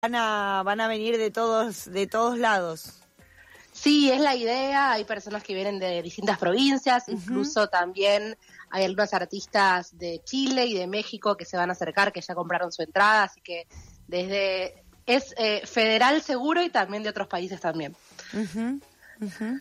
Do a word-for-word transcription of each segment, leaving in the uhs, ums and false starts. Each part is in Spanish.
van a, van a venir de todos, de todos lados. Sí, es la idea. Hay personas que vienen de distintas provincias, uh-huh. incluso también hay algunos artistas de Chile y de México que se van a acercar, que ya compraron su entrada, así que desde es eh, federal seguro y también de otros países también. Uh-huh. Uh-huh.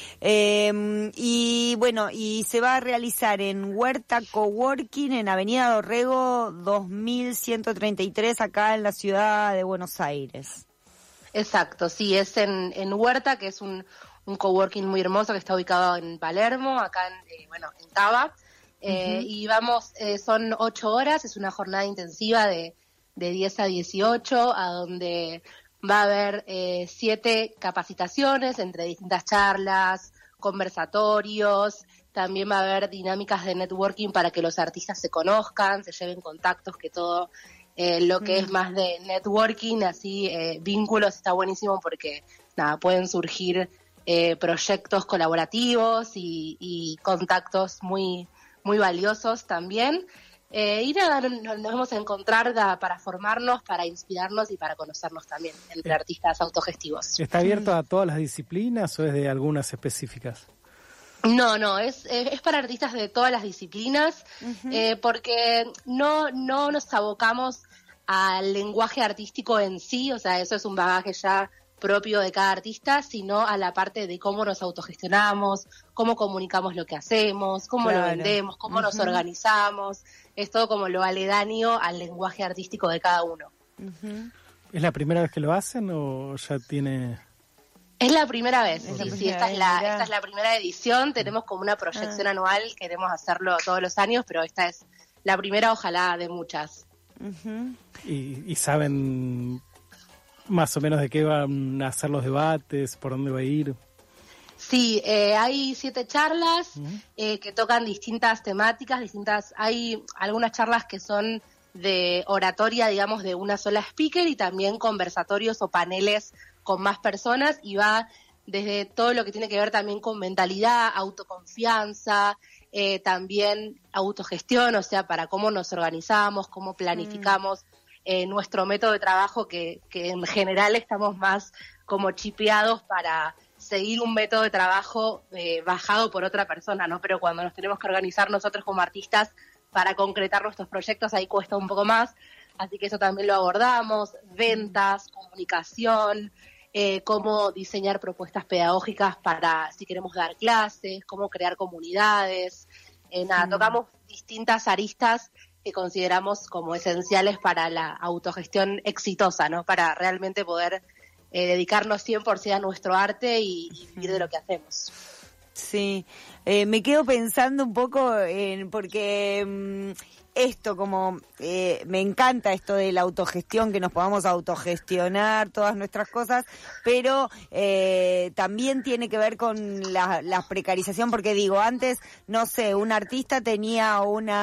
Eh, y bueno, y se va a realizar en Huerta Coworking en Avenida Dorrego dos mil ciento treinta y tres, acá en la ciudad de Buenos Aires. Exacto, sí, es en, en Huerta, que es un, un coworking muy hermoso que está ubicado en Palermo, acá en, eh, bueno, en Cava. Eh, uh-huh. Y vamos, eh, son ocho horas, es una jornada intensiva de, de diez a dieciocho, a donde va a haber eh, siete capacitaciones entre distintas charlas, conversatorios, también va a haber dinámicas de networking para que los artistas se conozcan, se lleven contactos, que todo eh, lo que mm. es más de networking, así eh, vínculos, está buenísimo porque nada, pueden surgir eh, proyectos colaborativos y, y contactos muy, muy valiosos también. Eh, y nada, nos, nos vamos a encontrar da, para formarnos, para inspirarnos y para conocernos también entre artistas autogestivos. ¿Está abierto a todas las disciplinas o es de algunas específicas? No, no, es, es para artistas de todas las disciplinas, uh-huh. eh, porque no, no nos abocamos al lenguaje artístico en sí, o sea, eso es un bagaje ya propio de cada artista, sino a la parte de cómo nos autogestionamos, cómo comunicamos lo que hacemos, cómo claro. lo vendemos, cómo uh-huh. nos organizamos. Es todo como lo aledaño al lenguaje artístico de cada uno. Uh-huh. ¿Es la primera vez que lo hacen o ya tiene...? Es la primera vez, sí, okay. sí, esta es, la, esta es la primera edición, tenemos como una proyección ah. anual, queremos hacerlo todos los años, pero esta es la primera, ojalá, de muchas. Uh-huh. ¿Y, y saben más o menos de qué van a ser los debates, por dónde va a ir? Sí, eh, hay siete charlas uh-huh. eh, que tocan distintas temáticas, distintas. Hay algunas charlas que son de oratoria, digamos, de una sola speaker y también conversatorios o paneles con más personas y va desde todo lo que tiene que ver también con mentalidad, autoconfianza, eh, también autogestión, o sea, para cómo nos organizamos, cómo planificamos mm. eh, nuestro método de trabajo, que, que en general estamos más como chipeados para seguir un método de trabajo eh, bajado por otra persona, ¿no? Pero cuando nos tenemos que organizar nosotros como artistas para concretar nuestros proyectos, ahí cuesta un poco más, así que eso también lo abordamos, ventas, comunicación, eh, cómo diseñar propuestas pedagógicas para si queremos dar clases, cómo crear comunidades, eh, nada, mm. tocamos distintas aristas que consideramos como esenciales para la autogestión exitosa, ¿no? Para realmente poder eh, dedicarnos cien por ciento a nuestro arte y, y vivir de lo que hacemos. Sí, eh, me quedo pensando un poco en, porque mmm, esto como, eh, me encanta esto de la autogestión, que nos podamos autogestionar todas nuestras cosas, pero eh, también tiene que ver con la, la precarización, porque digo, antes, no sé, un artista tenía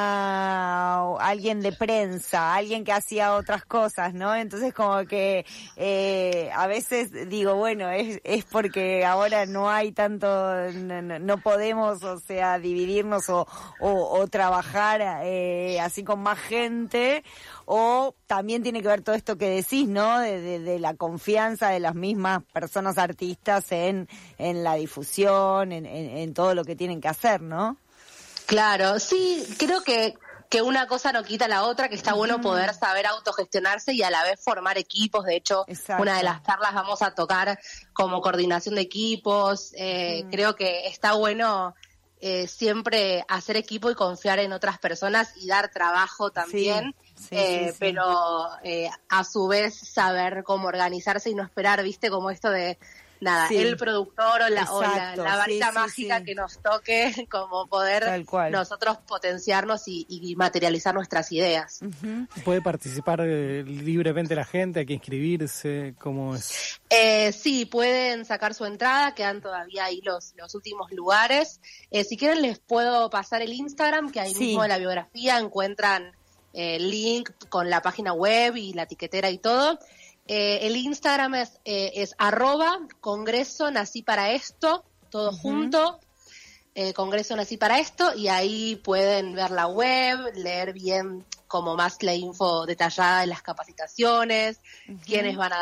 una, alguien de prensa, alguien que hacía otras cosas, ¿no? Entonces como que eh, a veces digo, bueno, es, es porque ahora no hay tanto, no, no podemos, o sea, dividirnos o, o, o trabajar eh, así con más gente, o también tiene que ver todo esto que decís, ¿no? De, de, de la confianza de las mismas personas artistas en, en la difusión, en, en, en todo lo que tienen que hacer, ¿no? Claro, sí, creo que que una cosa no quita la otra, que está uh-huh. bueno poder saber autogestionarse y a la vez formar equipos. De hecho, exacto. Una de las charlas vamos a tocar como coordinación de equipos. Eh, uh-huh. Creo que está bueno Eh, siempre hacer equipo y confiar en otras personas y dar trabajo también, sí, sí, eh, sí, sí. pero eh, a su vez saber cómo organizarse y no esperar, viste, como esto de nada, sí. el productor o la, o la, la varita sí, mágica sí, sí. que nos toque, como poder nosotros potenciarnos y, y materializar nuestras ideas. Uh-huh. ¿Puede participar eh, libremente la gente? ¿Hay que inscribirse? ¿Cómo es? Eh, sí, pueden sacar su entrada, quedan todavía ahí los, los últimos lugares. Eh, si quieren les puedo pasar el Instagram, que ahí sí. mismo en la biografía encuentran el eh, link con la página web y la etiquetera y todo. Eh, el Instagram es, eh, es arroba Congreso Nací para Esto, todo uh-huh. junto, eh, Congreso Nací para Esto, y ahí pueden ver la web, leer bien como más la info detallada de las capacitaciones, uh-huh. quiénes van a